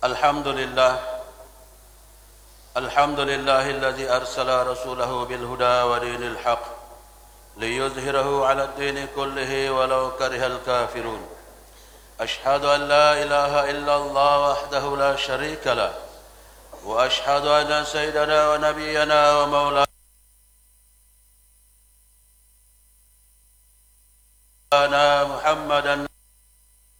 الحمد لله الذي أرسل رسوله بالهدى ودين الحق ليظهره على الدين كله ولو كره الكافرون. أشهد أن لا إله إلا الله وحده لا شريك له، وأشهد أن سيدنا ونبينا ومولانا محمدا